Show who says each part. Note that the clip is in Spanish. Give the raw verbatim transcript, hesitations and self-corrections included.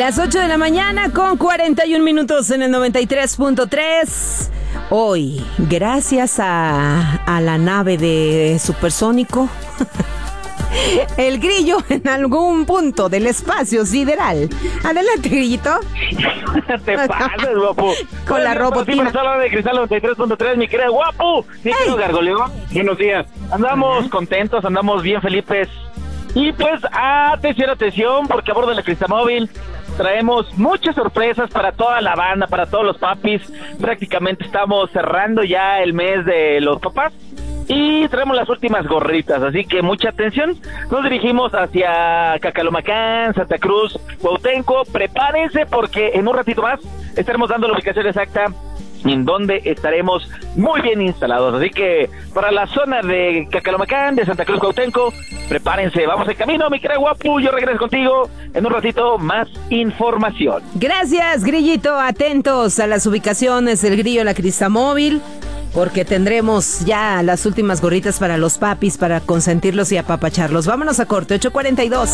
Speaker 1: Las ocho de la mañana con cuarenta y un minutos en el noventa y tres punto tres. Hoy, gracias a, a la nave de Supersónico, el grillo en algún punto del espacio sideral. Adelante, grillito.
Speaker 2: Te pasas, guapo.
Speaker 1: Con la robotina.
Speaker 2: Sala de Cristal noventa y tres punto tres, mi querido guapo. Mi querido Gargoleón. Buenos días. Andamos Ajá. contentos, andamos bien felices. Y pues, atención, atención, porque a bordo de la Cristamóvil traemos muchas sorpresas para toda la banda, para todos los papis. Prácticamente estamos cerrando ya el mes de los papás y traemos las últimas gorritas, así que mucha atención. Nos dirigimos hacia Cacalomacán, Santa Cruz, Cuauhtémoc. Prepárense porque en un ratito más estaremos dando la ubicación exacta en donde estaremos muy bien instalados. Así que para la zona de Cacalomacán, de Santa Cruz, Cuauhtémoc, prepárense, vamos en camino, mi querido guapo. Yo regreso contigo en un ratito, más información.
Speaker 1: Gracias, grillito. Atentos a las ubicaciones del grillo de la Cristamóvil, porque tendremos ya las últimas gorritas para los papis, para consentirlos y apapacharlos. Vámonos a corte, ocho cuarenta y dos.